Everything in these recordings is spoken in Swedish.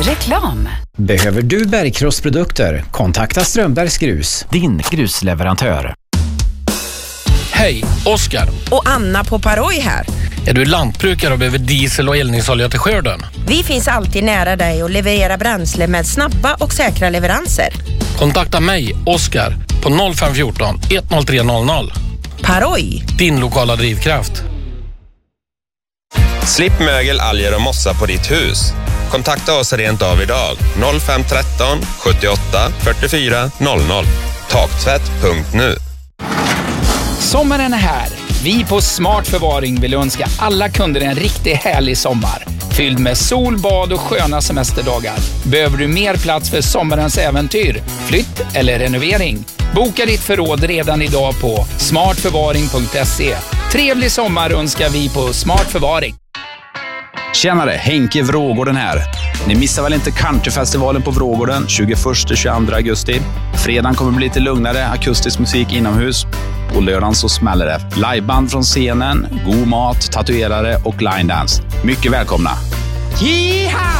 Reklam. Behöver du bergkrossprodukter? Kontakta Strömbergs Grus, din grusleverantör. Hej, Oskar. Och Anna på Paroj här. Är du lantbrukare och behöver diesel och eldningsolja till skörden? Vi finns alltid nära dig och levererar bränsle med snabba och säkra leveranser. Kontakta mig, Oskar, på 0514 10300. Paroj. Din lokala drivkraft. Slipp mögel, alger och mossa på ditt hus. Kontakta oss rent av idag. 0513 78 44 00. Taktvätt.nu. Sommaren är här. Vi på Smart Förvaring vill önska alla kunder en riktigt härlig sommar. Fylld med sol, bad och sköna semesterdagar. Behöver du mer plats för sommarens äventyr, flytt eller renovering? Boka ditt förråd redan idag på smartförvaring.se. Trevlig sommar önskar vi på Smart Förvaring. Tjenare, Henke Vrågården här. Ni missar väl inte Countryfestivalen på Vrågården 21-22 augusti. Fredagen kommer bli lite lugnare, akustisk musik inomhus. Och lördagen så smäller det. Liveband från scenen, god mat, tatuerare och line dance. Mycket välkomna. Jiha!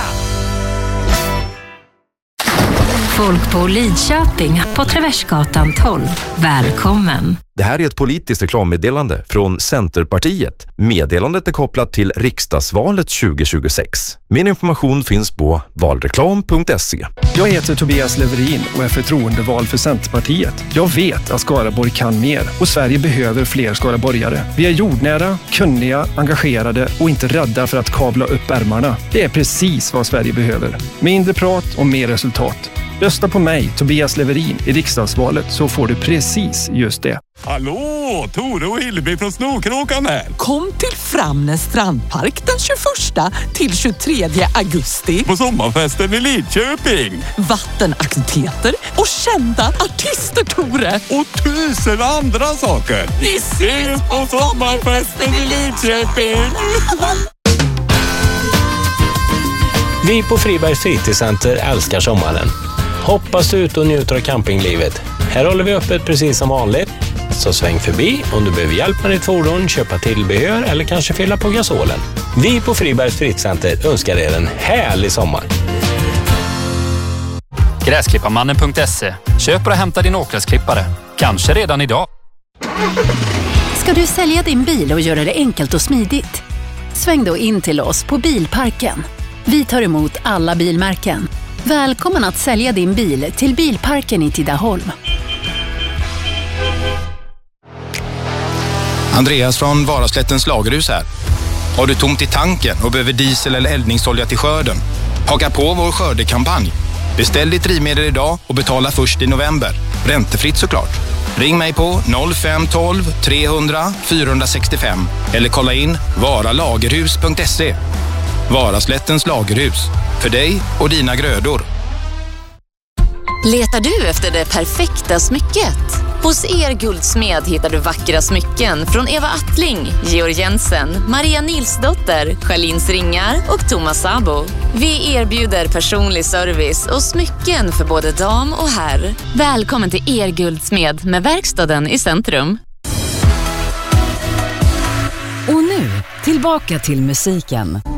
Folk på Lidköping på Traversgatan 12. Välkommen. Det här är ett politiskt reklammeddelande från Centerpartiet. Meddelandet är kopplat till riksdagsvalet 2026. Min information finns på valreklam.se. Jag heter Tobias Leverin och är förtroendevald för Centerpartiet. Jag vet att Skaraborg kan mer och Sverige behöver fler skaraborgare. Vi är jordnära, kunniga, engagerade och inte rädda för att kavla upp ärmarna. Det är precis vad Sverige behöver. Mindre prat och mer resultat. Rösta på mig, Tobias Leverin, i riksdagsvalet så får du precis just det. Hallå, Tore och Hillevi från Snokråkan här. Kom till Framnäs strandpark den 21 till 23 augusti. På sommarfesten i Lidköping. Vattenaktiviteter och kända artister, Tore. Och 1000 andra saker. Vi ses på sommarfesten i Lidköping. Vi på Fribergs fritidscenter älskar sommaren. Hoppas ut och njuter av campinglivet. Här håller vi öppet precis som vanligt. Så sväng förbi om du behöver hjälp med ditt fordon, köpa tillbehör eller kanske fylla på gasolen. Vi på Fribergs fritidscenter önskar er en härlig sommar. Gräsklipparmannen.se. Köp och hämta din åkgräsklippare. Kanske redan idag. Ska du sälja din bil och göra det enkelt och smidigt? Sväng då in till oss på Bilparken. Vi tar emot alla bilmärken. Välkommen att sälja din bil till Bilparken i Tidaholm. Andreas från Varaslättens lagerhus här. Har du tomt i tanken och behöver diesel eller eldningsolja till skörden? Haka på vår skördekampanj. Beställ ditt drivmedel idag och betala först i november. Räntefritt såklart. Ring mig på 0512 300 465 eller kolla in varalagerhus.se. Varaslättens lagerhus. För dig och dina grödor. Letar du efter det perfekta smycket? Hos Guldsmed hittar du vackra smycken från Eva Attling, Georg Jensen, Maria Nilsdotter, Charlins Ringar och Thomas Sabo. Vi erbjuder personlig service och smycken för både dam och herr. Välkommen till Guldsmed med verkstaden i centrum. Och nu, tillbaka till musiken.